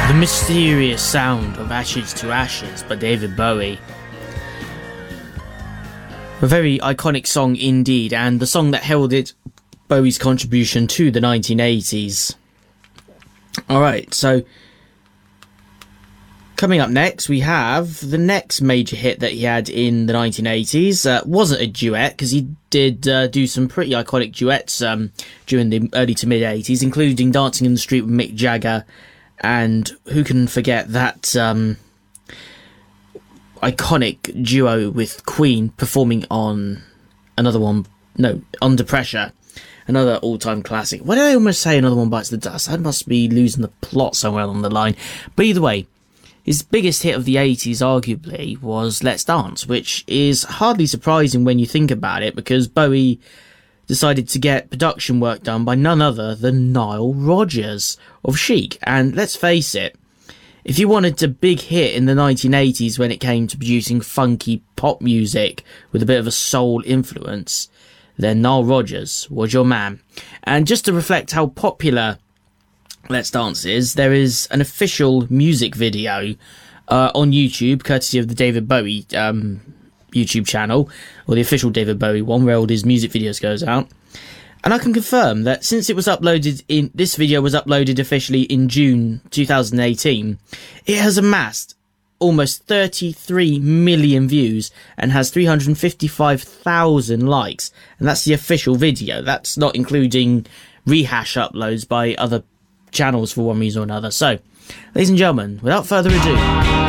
The mysterious sound of Ashes to Ashes by David Bowie. A very iconic song indeed, and the song that heralded Bowie's contribution to the 1980s. Alright, so coming up next, we have the next major hit that he had in the 1980s. Wasn't a duet, because he did do some pretty iconic duets during the early to mid 80s, including Dancing in the Street with Mick Jagger. And who can forget that iconic duo with Queen performing on Under Pressure, another all-time classic. Why did I almost say Another One Bites the Dust? I must be losing the plot somewhere along the line. But either way, his biggest hit of the 80s, arguably, was Let's Dance, which is hardly surprising when you think about it, because Bowie decided to get production work done by none other than Nile Rodgers of Chic. And let's face it, if you wanted a big hit in the 1980s when it came to producing funky pop music with a bit of a soul influence, then Nile Rodgers was your man. And just to reflect how popular Let's Dance is, there is an official music video on YouTube, courtesy of the David Bowie YouTube channel, or the official David Bowie one, where all his music videos goes out. And I can confirm that since this video was uploaded officially in June 2018, it has amassed almost 33 million views and has 355,000 likes. And that's the official video. That's not including rehash uploads by other channels for one reason or another. So, ladies and gentlemen, without further ado,